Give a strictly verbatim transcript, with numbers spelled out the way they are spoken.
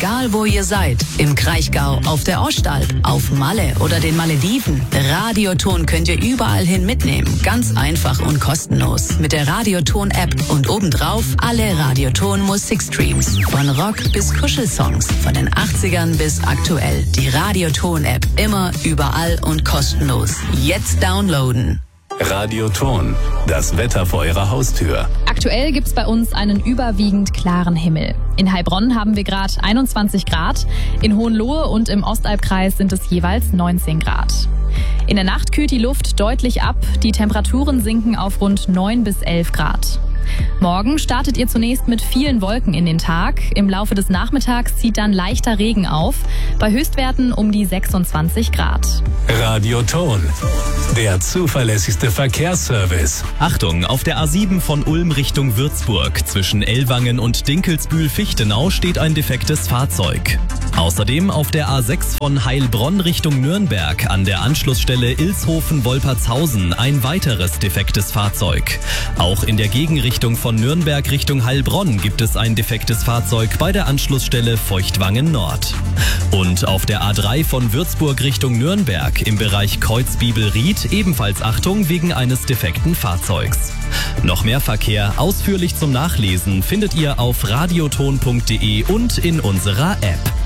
Egal wo ihr seid, im Kraichgau, auf der Ostalb, auf Malle oder den Malediven, Radioton könnt ihr überall hin mitnehmen. Ganz einfach und kostenlos. Mit der Radioton-App und obendrauf alle Radioton-Musikstreams. Von Rock bis Kuschelsongs, von den achtzigern bis aktuell. Die Radioton-App immer, überall und kostenlos. Jetzt downloaden. Radioton, das Wetter vor Ihrer Haustür. Aktuell gibt's bei uns einen überwiegend klaren Himmel. In Heilbronn haben wir gerade einundzwanzig Grad, in Hohenlohe und im Ostalbkreis sind es jeweils neunzehn Grad. In der Nacht kühlt die Luft deutlich ab, die Temperaturen sinken auf rund neun bis elf Grad. Morgen startet ihr zunächst mit vielen Wolken in den Tag. Im Laufe des Nachmittags zieht dann leichter Regen auf, bei Höchstwerten um die sechsundzwanzig Grad. Radioton, der zuverlässigste Verkehrsservice. Achtung, auf der A sieben von Ulm Richtung Würzburg zwischen Ellwangen und Dinkelsbühl-Fichtenau steht ein defektes Fahrzeug. Außerdem auf der A sechs von Heilbronn Richtung Nürnberg an der Anschlussstelle Ilshofen-Wolpertshausen ein weiteres defektes Fahrzeug. Auch in der Gegenrichtung von Nürnberg Richtung Heilbronn gibt es ein defektes Fahrzeug bei der Anschlussstelle Feuchtwangen Nord. Und auf der A drei von Würzburg Richtung Nürnberg im Bereich Kreuzbibelried ebenfalls Achtung wegen eines defekten Fahrzeugs. Noch mehr Verkehr ausführlich zum Nachlesen findet ihr auf radioton punkt de und in unserer App.